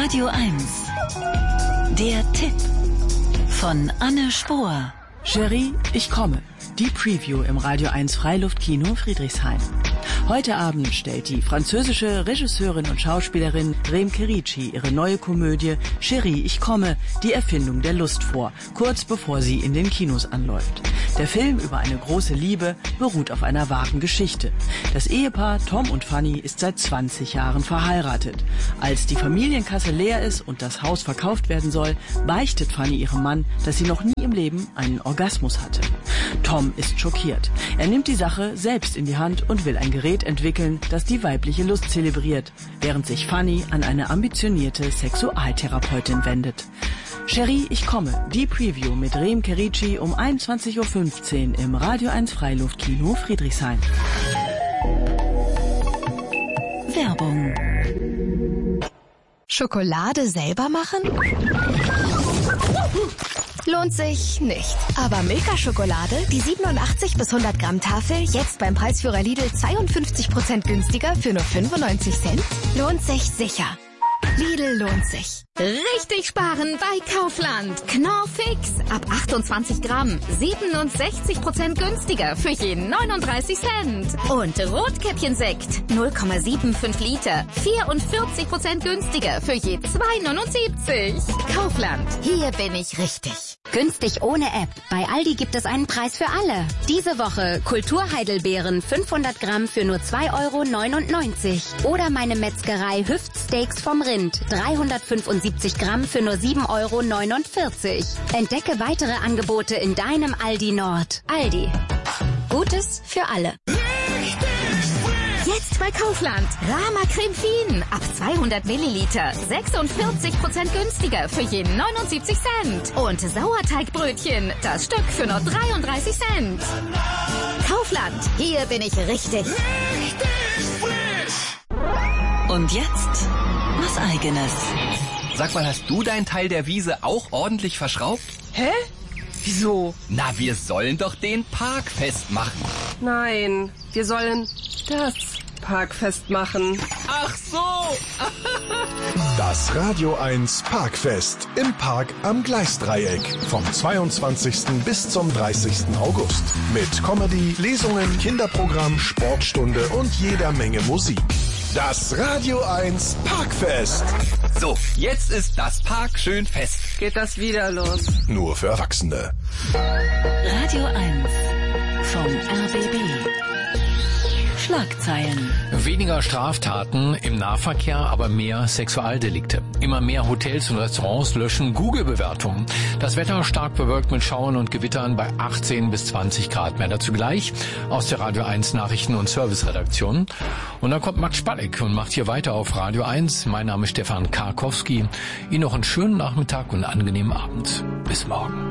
Radio 1. Der Tipp von Anne Spohr. Cherie, ich komme. Die Preview im Radio 1 Freiluftkino Friedrichshain. Heute Abend stellt die französische Regisseurin und Schauspielerin Remke Ricci ihre neue Komödie Cherie, ich komme, die Erfindung der Lust vor, kurz bevor sie in den Kinos anläuft. Der Film über eine große Liebe beruht auf einer wahren Geschichte. Das Ehepaar Tom und Fanny ist seit 20 Jahren verheiratet. Als die Familienkasse leer ist und das Haus verkauft werden soll, beichtet Fanny ihrem Mann, dass sie noch nie im Leben einen Orgasmus hatte. Tom ist schockiert. Er nimmt die Sache selbst in die Hand und will ein Gerät entwickeln, das die weibliche Lust zelebriert, während sich Fanny an eine ambitionierte Sexualtherapeutin wendet. Cherie, ich komme. Die Preview mit Remke Ricci um 21.15 Uhr im Radio 1 Freiluftkino Friedrichshain. Werbung. Schokolade selber machen? Lohnt sich nicht. Aber Milka-Schokolade, die 87 bis 100 Gramm Tafel, jetzt beim Preisführer Lidl 52% günstiger für nur 95 Cent? Lohnt sich sicher. Lidl lohnt sich. Richtig sparen bei Kaufland. Knorr Fix. Ab 28 Gramm. 67% günstiger für je 39 Cent. Und Rotkäppchensekt. 0,75 Liter. 44% günstiger für je 2,79. Kaufland. Hier bin ich richtig. Günstig ohne App. Bei Aldi gibt es einen Preis für alle. Diese Woche Kulturheidelbeeren 500 Gramm für nur 2,99 €. Oder meine Metzgerei Hüftsteaks vom Rind 375 Gramm für nur 7,49 €. Entdecke weitere Angebote in deinem Aldi Nord. Aldi. Gutes für alle. Jetzt bei Kaufland. Rama Creme Fien. Ab 200 Milliliter. 46% günstiger für je 79 Cent. Und Sauerteigbrötchen. Das Stück für nur 33 Cent. Kaufland. Hier bin ich richtig. Und jetzt was Eigenes. Sag mal, hast du deinen Teil der Wiese auch ordentlich verschraubt? Hä? Wieso? Na, wir sollen doch den Park festmachen. Nein, wir sollen das Parkfest machen. Ach so! Das Radio 1 Parkfest im Park am Gleisdreieck vom 22. bis zum 30. August. Mit Comedy, Lesungen, Kinderprogramm, Sportstunde und jeder Menge Musik. Das Radio 1 Parkfest. So, jetzt ist das Park schön fest. Geht das wieder los? Nur für Erwachsene. Radio 1 vom RBB. Schlagzeilen. Weniger Straftaten im Nahverkehr, aber mehr Sexualdelikte. Immer mehr Hotels und Restaurants löschen Google-Bewertungen. Das Wetter stark bewölkt mit Schauern und Gewittern bei 18 bis 20 Grad. Mehr dazu gleich aus der Radio 1 Nachrichten- und Serviceredaktion. Und dann kommt Max Spalleck und macht hier weiter auf Radio 1. Mein Name ist Stefan Karkowski. Ihnen noch einen schönen Nachmittag und einen angenehmen Abend. Bis morgen.